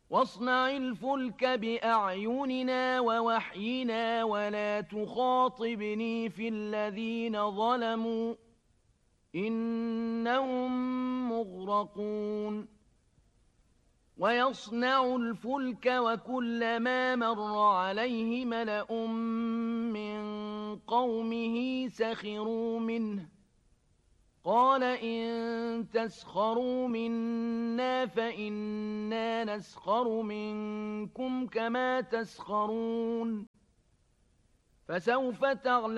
واصنع الفلك بأعيننا ووحينا ولا تخاطبني في الذين ظلموا إنهم مغرقون ويصنع الفلك وكلما مر عليه ملأ من قومه سخروا منه قال إن تسخروا منا فإنا نسخر منكم كما تسخرون فسوف تعلمون